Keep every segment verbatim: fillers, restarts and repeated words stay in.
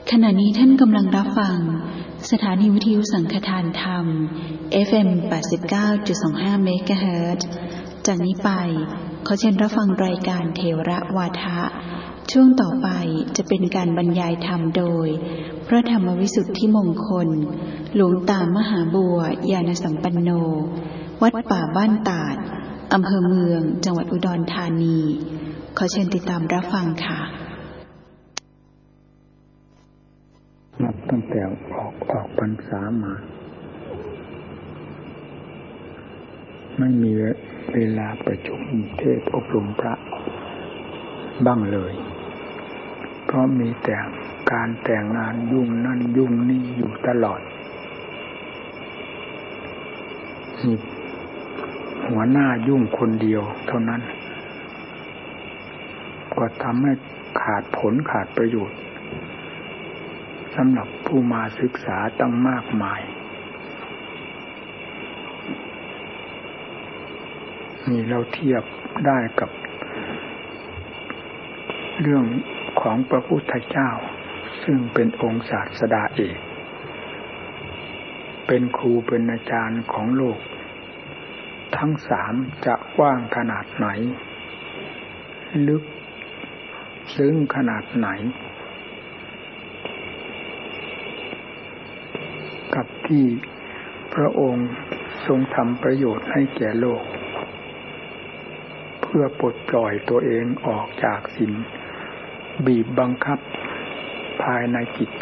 ขณะนี้ท่านกำลังรับฟังสถานีวิทยุสังฆทานธรรม เอฟ เอ็ม แปดสิบเก้าจุดสองห้า เมกะเฮิรตซ์ จากนี้ไปขอเชิญรับฟังรายการเถระวาทะช่วงต่อไปจะเป็นการบรรยายธรรมโดยพระธรรมวิสุทธิมงคลหลวงตามหาบัวญาณสัมปันโนวัดป่าบ้านตาดอำเภอเมืองจังหวัดอุดรธานีขอเชิญติดตามรับฟังค่ะนับตั้งแต่ออกออกพรรษามาไม่มีเวลาประชุมเทศอบรมพระบ้างเลยเพราะมีแต่การแต่งงานยุ่งนั่นยุ่งนี่อยู่ตลอดมีหัวหน้ายุ่งคนเดียวเท่านั้นก็ทำให้ขาดผลขาดประโยชน์สำหรับผู้มาศึกษาตั้งมากมายนี่เราเทียบได้กับเรื่องของพระพุทธเจ้าซึ่งเป็นองค์ศาสดาเอกเป็นครูเป็นอาจารย์ของโลกทั้งสามจะกว้างขนาดไหนลึกซึ้งขนาดไหนกับที่พระองค์ทรงทำประโยชน์ให้แก่โลกเพื่อปลดปล่อยตัวเองออกจากสิ่งบีบบังคับภายในจิตใจ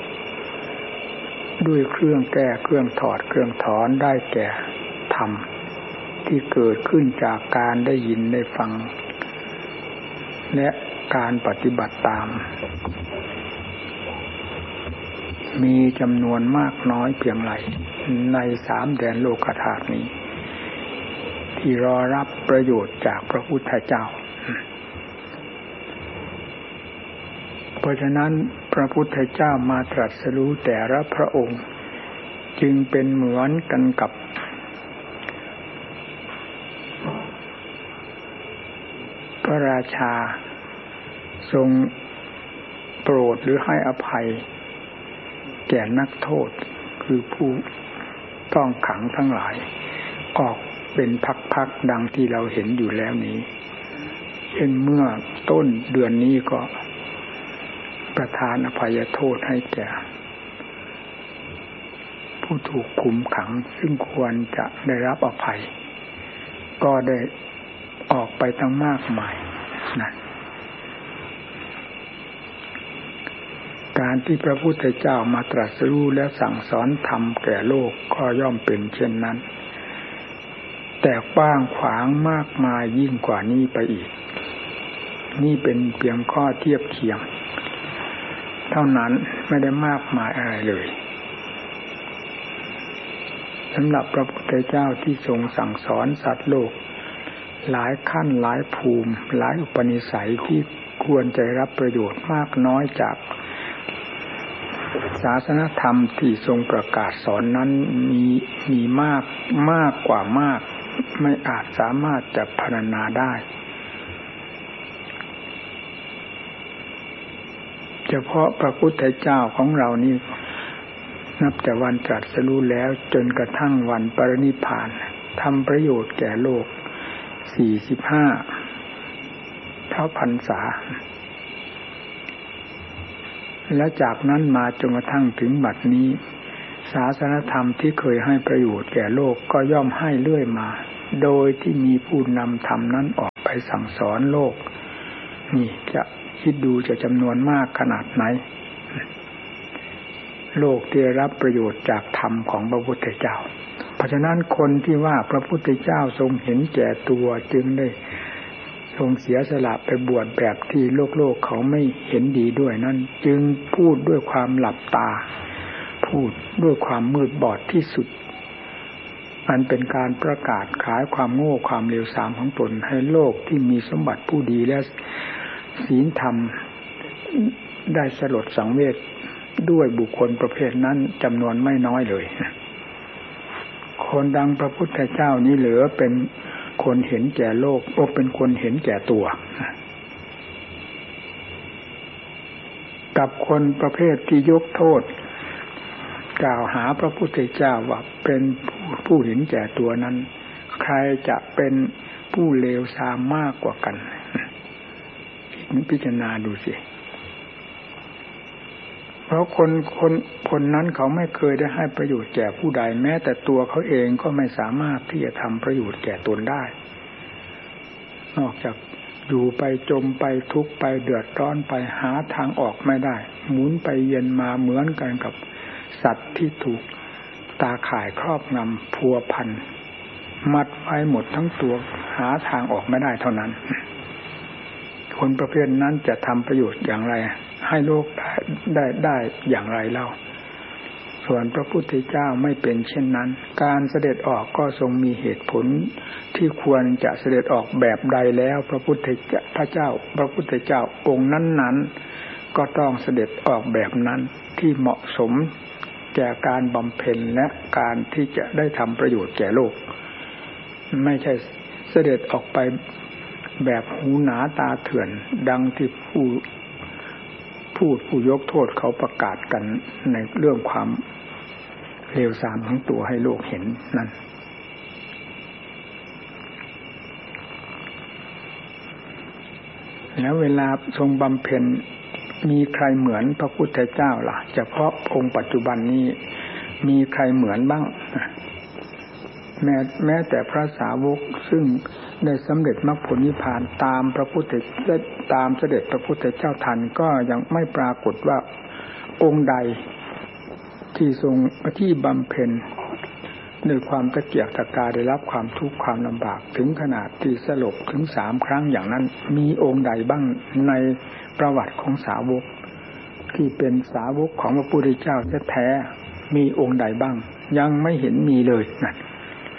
ด้วยเครื่องแก้เครื่องถอดเครื่องถอนได้แก่ธรรมที่เกิดขึ้นจากการได้ยินได้ฟังและการปฏิบัติตามมีจำนวนมากน้อยเพียงไรในสามแดนโลกธาตุนี้ที่รอรับประโยชน์จากพระพุทธเจ้าเพราะฉะนั้นพระพุทธเจ้ามาตรัสรู้แต่ละพระองค์จึงเป็นเหมือนกันกับพระราชาทรงโปรดหรือให้อภัยแก่นักโทษคือผู้ต้องขังทั้งหลายออกเป็นพักๆดังที่เราเห็นอยู่แล้วนี้เช่นเมื่อต้นเดือนนี้ก็ประทานอภัยโทษให้แก่ผู้ถูกคุมขังซึ่งควรจะได้รับอภัยก็ได้ออกไปตั้งมากมายนะการที่พระพุทธเจ้ามาตรัสรู้และสั่งสอนธรรมแก่โลกก็ย่อมเป็นเช่นนั้นแต่กว้างขวางมากมายยิ่งกว่านี้ไปอีกนี่เป็นเพียงข้อเทียบเคียงเท่านั้นไม่ได้มากมายอะไรเลยสำหรับพระพุทธเจ้าที่ทรงสั่งสอนสัตว์โลกหลายขั้นหลายภูมิหลายอุปนิสัยที่ควรจะรับประโยชน์มากน้อยจากศาสนธรรมที่ทรงประกาศสอนนั้นมีมีมากมากกว่ามากไม่อาจสามารถจะพรรณนาได้เฉพาะพระพุทธเจ้าของเรานี่นับแต่วันตรัสรู้แล้วจนกระทั่งวันปรินิพพานทำประโยชน์แก่โลกสี่สิบห้าเท่าพรรษาและจากนั้นมาจนกระทั่งถึงบัดนี้ศาสนธรรมที่เคยให้ประโยชน์แก่โลกก็ย่อมให้เรื่อยมาโดยที่มีผู้นำธรรมนั้นออกไปสั่งสอนโลกนี่จะคิดดูจะจำนวนมากขนาดไหนโลกที่ได้รับประโยชน์จากธรรมของพระพุทธเจ้าเพราะฉะนั้นคนที่ว่าพระพุทธเจ้าทรงเห็นแก่ตัวจึงได้ทรงเสียสละไปบวชแบบที่โลกโลกเขาไม่เห็นดีด้วยนั้นจึงพูดด้วยความหลับตาพูดด้วยความมืดบอดที่สุดมันเป็นการประกาศขายความโง่ความเลวทรามของตนให้โลกที่มีสมบัติผู้ดีและศีลธรรมได้สลดสังเวชด้วยบุคคลประเภทนั้นจำนวนไม่น้อยเลยคนดังพระพุทธเจ้านี้เหลือเป็นคนเห็นแก่โลกโอ้เป็นคนเห็นแก่ตัวกับคนประเภทที่ยกโทษกล่าวหาพระพุทธเจ้าว่าเป็นผู้เห็นแก่ตัวนั้นใครจะเป็นผู้เลวทรามมากกว่ากันพิจารณาดูสิเพราะคนคนคนนั้นเขาไม่เคยได้ให้ประโยชน์แก่ผู้ใดแม้แต่ตัวเขาเองก็ไม่สามารถที่จะทำประโยชน์แก่ตนได้นอกจากอยู่ไปจมไปทุกข์ไปเดือดร้อนไปหาทางออกไม่ได้หมุนไปเย็นมาเหมือนกันกับสัตว์ที่ถูกตาข่ายครอบงำพัวพันมัดไว้หมดทั้งตัวหาทางออกไม่ได้เท่านั้นคนประเภทนั้นจะทำประโยชน์อย่างไรให้โลกได้ได้ได้อย่างไรเล่าส่วนพระพุทธเจ้าไม่เป็นเช่นนั้นการเสด็จออกก็ทรงมีเหตุผลที่ควรจะเสด็จออกแบบใดแล้วพระพุทธเจ้าพระเจ้าพระพุทธเจ้าองค์นั้นๆก็ต้องเสด็จออกแบบนั้นที่เหมาะสมแก่การบำเพ็ญและการที่จะได้ทำประโยชน์แก่โลกไม่ใช่เสด็จออกไปแบบหูหนาตาเถื่อนดังที่ผู้พูดผู้ยกโทษเขาประกาศกันในเรื่องความเลวทรามของตัวให้โลกเห็นนั่นแล้วเวลาทรงบำเพ็ญมีใครเหมือนพระพุทธเจ้าล่ะเฉพาะองค์ปัจจุบันนี้มีใครเหมือนบ้างแม้แม้แต่พระสาวกซึ่งได้สำเร็จมรรคผลนิพพานตามพระพุทธตามเสด็จพระพุทธเจ้าทันก็ยังไม่ปรากฏว่าองค์ใดที่ทรงที่บำเพ็ญด้วยความตะเกียกตะกายได้รับความทุกข์ความลำบากถึงขนาดที่สลบถึงสามครั้งอย่างนั้นมีองค์ใดบ้างในประวัติของสาวกที่เป็นสาวกของพระพุทธเจ้าแท้ๆมีองค์ใดบ้างยังไม่เห็นมีเลยนั่น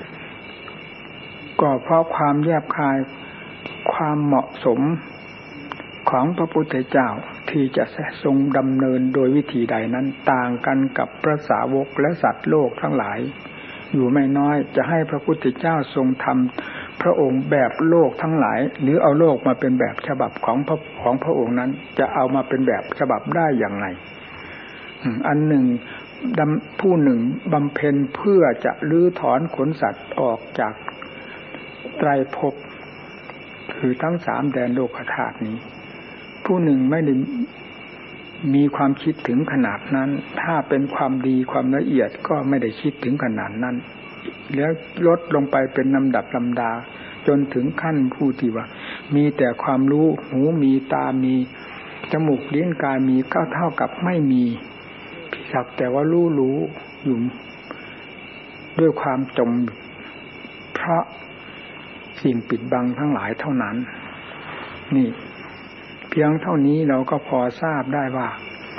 ก็เพราะความแยบคายความเหมาะสมของพระพุทธเจ้าที่จะทรงดำเนินโดยวิธีใดนั้นต่างกันกับพระสาวกและสัตว์โลกทั้งหลายอยู่ไม่น้อยจะให้พระพุทธเจ้าทรงทำพระองค์แบบโลกทั้งหลายหรือเอาโลกมาเป็นแบบฉบับของพระของพระองค์นั้นจะเอามาเป็นแบบฉบับได้อย่างไรอันหนึ่งผู้หนึ่งบำเพ็ญเพื่อจะลื้อถอนขนสัตว์ออกจากไตรภพคือทั้งสามแดนโลกธาตุนี้ผู้หนึ่งไม่ได้มีความคิดถึงขนาดนั้นถ้าเป็นความดีความละเอียดก็ไม่ได้คิดถึงขนาดนั้นแล้วลดลงไปเป็นลำดับลำดาจนถึงขั้นผู้ที่ว่ามีแต่ความรู้หูมีตามีจมูกลิ้นกายมีก็เท่ากับไม่มีสักแต่ว่ารู้รู้อยู่ด้วยความจมเพราะสิ่งปิดบังทั้งหลายเท่านั้นนี่เพียงเท่านี้เราก็พอทราบได้ว่า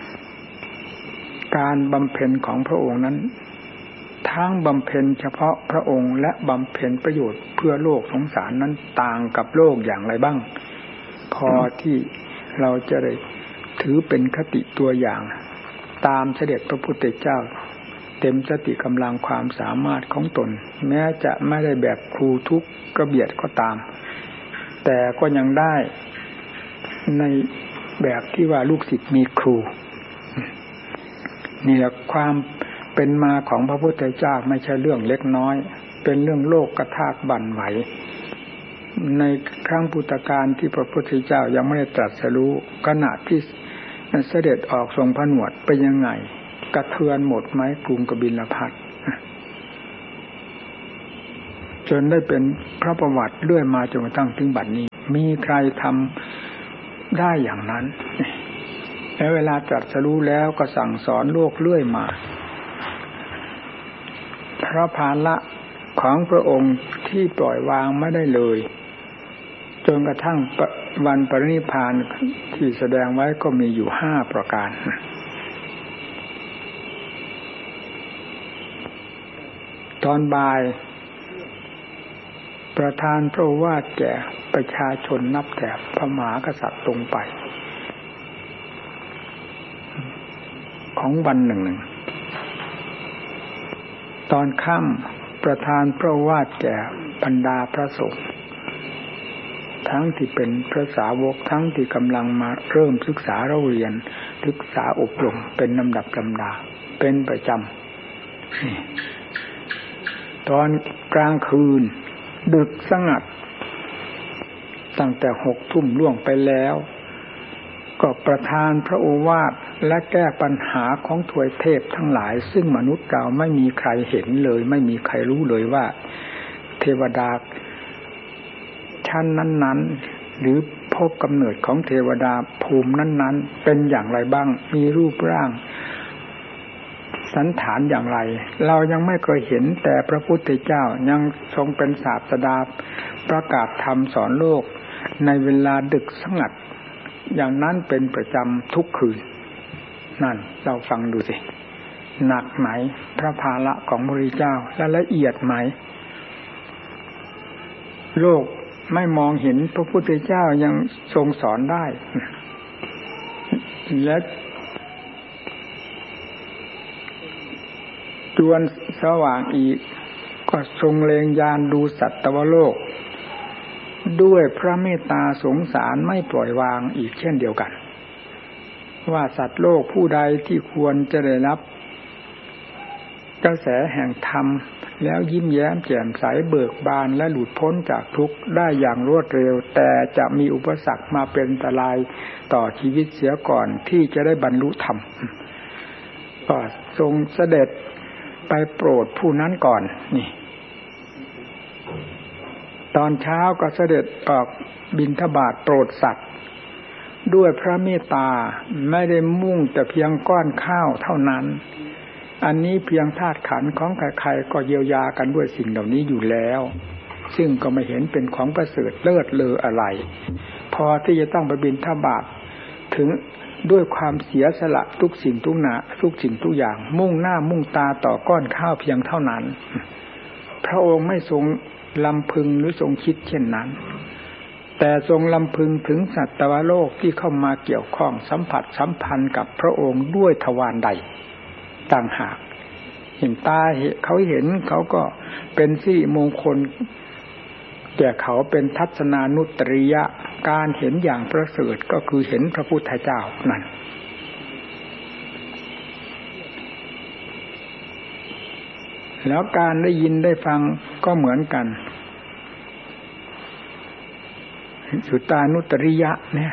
การบำเพ็ญของพระองค์นั้นทั้งบำเพ็ญเฉพาะพระองค์และบำเพ็ญประโยชน์เพื่อโลกสงสารนั้นต่างกับโลกอย่างไรบ้างพอที่เราจะได้ถือเป็นคติตัวอย่างตามเสด็จพระพุทธเจ้าเต็มสติกำลังความสามารถของตนแม้จะไม่ได้แบบครูทุกกระเบียดก็ตามแต่ก็ยังได้ในแบบที่ว่าลูกศิษย์มีครูนี่แหละความเป็นมาของพระพุทธเจ้าไม่ใช่เรื่องเล็กน้อยเป็นเรื่องโลกกธาตุบั่นไหวในครั้งพุทธกาลที่พระพุทธเจ้ายังไม่ได้ตรัสรู้ขณะที่เสด็จออกทรงผนวดเป็นยังไงกระเทือนหมดไหมกรุงกบิลพัสดุจนได้เป็นพระประวัติเรื่อยมาจนกระทั่งถึงบัดนี้มีใครทำได้อย่างนั้นแล้วเวลาตรัสรู้แล้วก็สั่งสอนโลกเรื่อยมาพระภาระของพระองค์ที่ปล่อยวางไม่ได้เลยจนกระทั่งวันปรินิพพานที่แสดงไว้ก็มีอยู่ห้าประการตอนบ่ายประทานพระโอวาทแก่ประชาชนนับแต่พระมหากษัตริย์ลงไปของวันหนึ่งหนึ่งตอนค่ำประทานพระโอวาทแก่บรรดาพระสงฆ์ทั้งที่เป็นพระสาวกทั้งที่กำลังมาเริ่มศึกษาเราเรียนศึกษาอบรมเป็นลำดับลำดาเป็นประจำตอนกลางคืนดึกสงัดตั้งแต่หกทุ่มล่วงไปแล้วก็ประทานพระโอวาทและแก้ปัญหาของทวยเทพทั้งหลายซึ่งมนุษย์เราไม่มีใครเห็นเลยไม่มีใครรู้เลยว่าเทวดาชั้นนั้นๆหรือภพกำเนิดของเทวดาภูมินั้นๆเป็นอย่างไรบ้างมีรูปร่างสันฐานอย่างไรเรายังไม่เคยเห็นแต่พระพุทธเจ้ายังทรงเป็นศาสดาประกาศธรรมสอนโลกในเวลาดึกสงัดอย่างนั้นเป็นประจำทุกคืนนั่นเราฟังดูสิหนักไหมพระภาระของพระพุทธเจ้าและละเอียดไหมโลกไม่มองเห็นพระพุทธเจ้ายังทรงสอนได้และจวนสว่างอีกก็ทรงเล็งญาณดูสัตวโลกด้วยพระเมตตาสงสารไม่ปล่อยวางอีกเช่นเดียวกันว่าสัตว์โลกผู้ใดที่ควรจะได้รับกระแสแห่งธรรมแล้วยิ้มแย้มแจ่มใสเบิกบานและหลุดพ้นจากทุกข์ได้อย่างรวดเร็วแต่จะมีอุปสรรคมาเป็นอันตรายต่อชีวิตเสียก่อนที่จะได้บรรลุธรรมก็ทรงเสด็จไปโปรดผู้นั้นก่อนนี่ตอนเช้าก็เสด็จออกบิณฑบาตโปรดสัตว์ด้วยพระเมตตาไม่ได้มุ่งแต่เพียงก้อนข้าวเท่านั้นอันนี้เพียงธาตุขันธ์ของใครๆก็เยียวยากันด้วยสิ่งเหล่านี้อยู่แล้วซึ่งก็ไม่เห็นเป็นของประเสริฐเลิศเลออะไรพอที่จะต้องไปบิณฑบาตถึงด้วยความเสียสละทุกสิ่งทุกหนาทุกสิ่งทุกอย่างมุ่งหน้ามุ่งตาต่อก้อนข้าวเพียงเท่านั้นพระองค์ไม่ทรงลำพึงหรือทรงคิดเช่นนั้นแต่ทรงลำพึงถึงสัตวโลกที่เข้ามาเกี่ยวข้องสัมผัสสัมพันธ์กับพระองค์ด้วยทวารใดต่างหากเห็นตาเขาเห็นเขาก็เป็นสิริมงคลแก่เขาเป็นทัศนานุตริยะการเห็นอย่างประเสริฐก็คือเห็นพระพุทธเจ้านั่นแล้วการได้ยินได้ฟังก็เหมือนกันสุตานุตริยะเนี่ย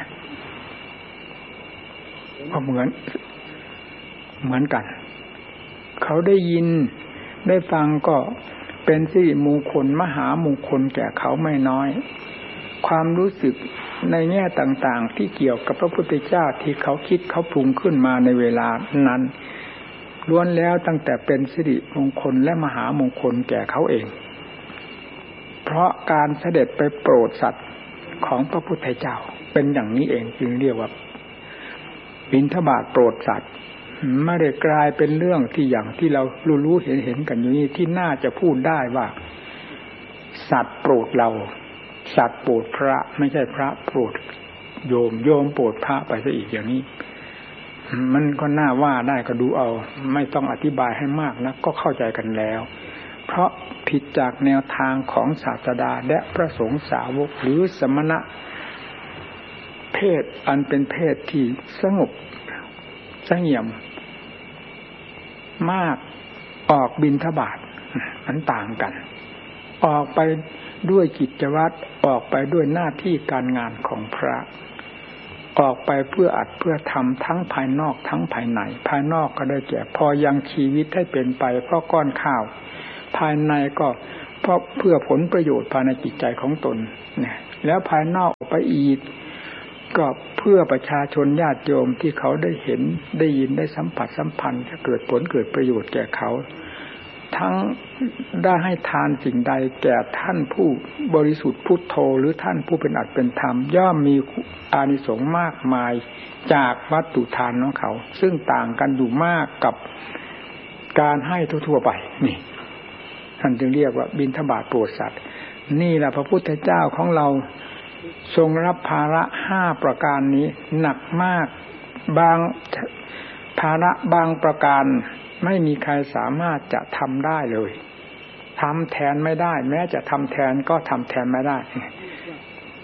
ก็เหมือนเหมือนกันเขาได้ยินได้ฟังก็เป็นสิริมงคลมหามงคลแก่เขาไม่น้อยความรู้สึกในแง่ต่างๆที่เกี่ยวกับพระพุทธเจ้าที่เขาคิดเขาปรุงขึ้นมาในเวลานั้นล้วนแล้วตั้งแต่เป็นสิริมงคลและมหามงคลแก่เขาเองเพราะการเสด็จไปโปรดสัตว์ของพระพุทธเจ้าเป็นอย่างนี้เองจึงเรียกว่าบิณฑบาตโปรดสัตว์ไม่ได้กลายเป็นเรื่องที่อย่างที่เรารู้ๆเห็นๆกันอยู่นี่ที่น่าจะพูดได้ว่าสัตว์โปรดเราสัตว์โปรดพระไม่ใช่พระโปรดโยมโยมโปรดพระไปซะอีกอย่างนี้มันก็น่าว่าได้ก็ดูเอาไม่ต้องอธิบายให้มากนะก็เข้าใจกันแล้วเพราะผิดจากแนวทางของศาสดาและพระสงฆ์สาวกหรือสมณะเพศอันเป็นเพศที่สงบเสงี่ยมมากออกบิณฑบาตมันต่างกันออกไปด้วยกิจวัตรออกไปด้วยหน้าที่การงานของพระออกไปเพื่ออัดเพื่อทำทั้งภายนอกทั้งภายในภายนอกก็ได้แก่พอยังชีวิตให้เป็นไปเพราะก้อนข้าวภายในก็เพราะเพื่อผลประโยชน์ภายในจิตใจของตนเนี่ยแล้วภายนอกออกไปอีกก็เพื่อประชาชนญาติโยมที่เขาได้เห็นได้ยินได้สัมผัสสัมพันธ์จะเกิดผลเกิดประโยชน์แก่เขาทั้งได้ให้ทานสิ่งใดแก่ท่านผู้บริสุทธิ์พุทโธหรือท่านผู้เป็นอัตเป็นธรรมย่อมมีอานิสงส์มากมายจากวัตถุทานของเขาซึ่งต่างกันอยู่มากกับการให้ทั่วๆไปนี่ท่านจึงเรียกว่าบิณฑบาตโปรดสัตว์นี่แหละพระพุทธเจ้าของเราทรงรับภาระห้าประการนี้หนักมากบางภาระบางประการไม่มีใครสามารถจะทำได้เลยทำแทนไม่ได้แม้จะทำแทนก็ทำแทนไม่ได้เ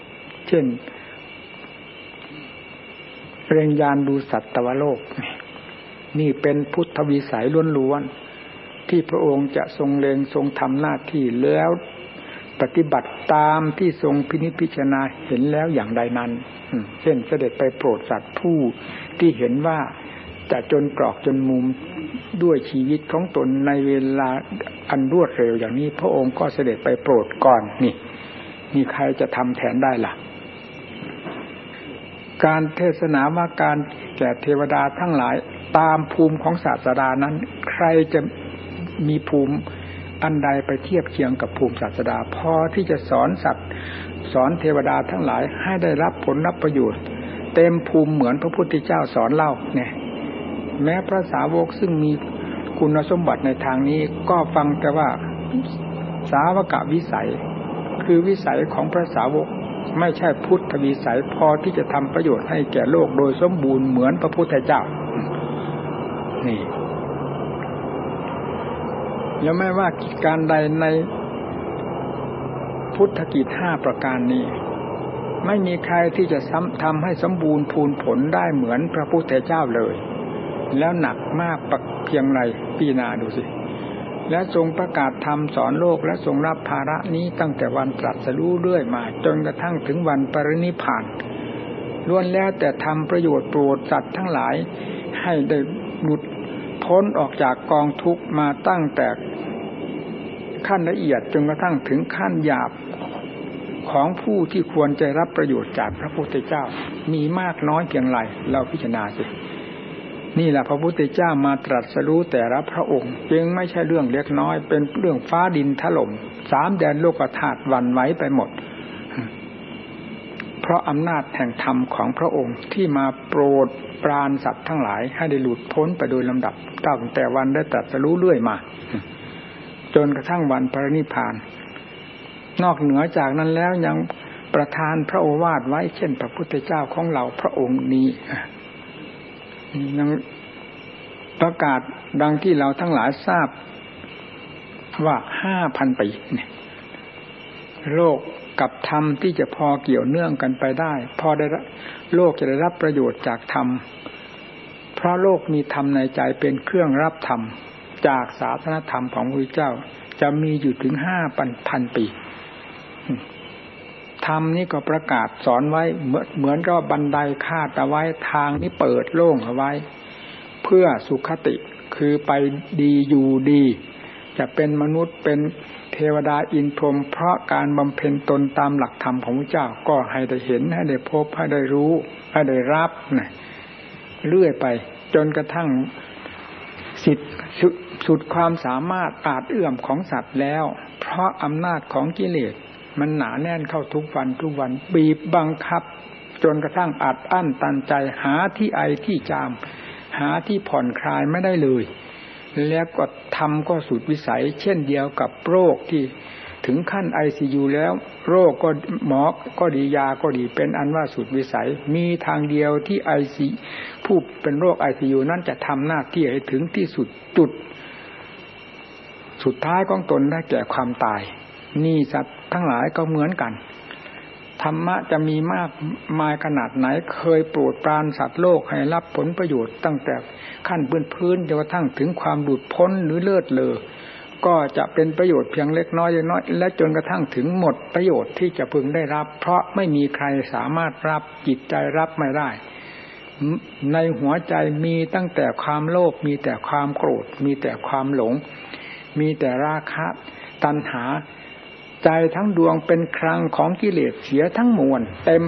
ช่นเร่งยานดูสัตวโลกนี่เป็นพุทธวิสัยล้วนๆที่พระองค์จะทรงเล็งทรงทำหน้าที่แล้วปฏิบัติตามที่ทรงพินิจพิจารณาเห็นแล้วอย่างใดนั้นเช่นเสด็จไปโปรดสัตว์ผู้ที่เห็นว่าจะจนกรอกจนมุมด้วยชีวิตของตนในเวลาอันรวดเร็วอย่างนี้พระองค์ก็เสด็จไปโปรดก่อนนี่มีใครจะทำแทนได้ล่ะการเทศนาว่าการแก่เทวดาทั้งหลายตามภูมิของศาสดานั้นใครจะมีภูมิอันใดไปเทียบเคียงกับภูมิศาสดาพอที่จะสอนสัตว์สอนเทวดาทั้งหลายให้ได้รับผลรับประโยชน์เต็มภูมิเหมือนพระพุทธเจ้าสอนเล่าเนี่ยแม้พระสาวกซึ่งมีคุณสมบัติในทางนี้ก็ฟังแต่ว่าสาวกวิสัยคือวิสัยของพระสาวกไม่ใช่พุทธวิสัยพอที่จะทำประโยชน์ให้แก่โลกโดยสมบูรณ์เหมือนพระพุทธเจ้านี่แล้วไม่ว่ากิจการใดในพุทธกิจห้าประการนี้ไม่มีใครที่จะทำให้สมบูรณ์พูนผลได้เหมือนพระพุทธเจ้าเลยแล้วหนักมากเพียงไรพิจารณาดูสิและทรงประกาศธรรมสอนโลกและทรงรับภาระนี้ตั้งแต่วันตรัสรู้เรื่อยมาจนกระทั่งถึงวันปรินิพพานล้วนแล้วแต่ทำประโยชน์โปรดสัตว์ทั้งหลายให้ได้หลุดพ้นออกจากกองทุกข์มาตั้งแต่ขั้นละเอียดจนกระทั่งถึงขั้นหยาบของผู้ที่ควรจะรับประโยชน์จากพระพุทธเจ้ามีมากน้อยเพียงไรเราพิจารณาสินี่แหละพระพุทธเจ้ามาตรัสรู้แต่ละพระองค์จึงไม่ใช่เรื่องเล็กน้อยเป็นเรื่องฟ้าดินถล่มสามแดนโลกธาตุหวั่นไหวไปหมดเพราะอำนาจแห่งธรรมของพระองค์ที่มาโปรดปรานสัตว์ทั้งหลายให้ได้หลุดพ้นไปโดยลำดับตั้งแต่วันได้ตรัสรู้เรื่อยมาจนกระทั่งวันปรินิพพานนอกเหนือจากนั้นแล้วยังประทานพระโอวาทไว้เช่นพระพุทธเจ้าของเราพระองค์นี้ยังประกาศดังที่เราทั้งหลายทราบว่าห้าพันปีเนี่ยโลกกับธรรมที่จะพอเกี่ยวเนื่องกันไปได้พอได้โลกจะได้รับประโยชน์จากธรรมเพราะโลกมีธรรมในใจเป็นเครื่องรับธรรมจากศาสนธรรมของพระพุทธเจ้าจะมีอยู่ถึงห้าพันปีธรรมนี้ก็ประกาศสอนไว้เหมือนเหมือนกับบันไดคาดเอาไว้ทางนี้เปิดโล่งเอาไว้เพื่อสุขติคือไปดีอยู่ดีจะเป็นมนุษย์เป็นเทวดาอินทร์พรหมเพราะการบำเพ็ญตนตามหลักธรรมของพระเจ้าก็ให้ได้เห็นให้ได้พบให้ได้รู้ให้ได้รับนะเรื่อยไปจนกระทั่งสิทธิสุดความสามารถอาจเอื้อมของสัตว์แล้วเพราะอำนาจของกิเลสมันหนาแน่นเข้าทุกวันทุกวันบีบบังคับจนกระทั่งอัดอั้นตันใจหาที่ไอที่จามหาที่ผ่อนคลายไม่ได้เลยแล้วก็ทำก็สุดวิสัยเช่นเดียวกับโรคที่ถึงขั้น ไอ ซี ยู แล้วโรคก็หมอก็ดียาก็ดีเป็นอันว่าสุดวิสัยมีทางเดียวที่ ไอ ซี ผู้เป็นโรค ไอ ซี ยู นั้นจะทำหน้าที่ให้ถึงที่สุดจุดสุดท้ายของตนได้แก่ความตายนี่สัตว์ทั้งหลายก็เหมือนกันธรรมะจะมีมากมายขนาดไหนเคยโปรดปรานสัตว์โลกให้รับผลประโยชน์ตั้งแต่ขั้นพื้นๆจนกระทั่งถึงความหลุดพ้นหรือเลิศเลอก็จะเป็นประโยชน์เพียงเล็กน้อยน้อยและจนกระทั่งถึงหมดประโยชน์ที่จะพึงได้รับเพราะไม่มีใครสามารถรับจิตใจรับไม่ได้ในหัวใจมีตั้งแต่ความโลภมีแต่ความโกรธมีแต่ความหลงมีแต่ราคะตัณหาใจทั้งดวงเป็นคลังของกิเลสเสียทั้งมวลเต็ม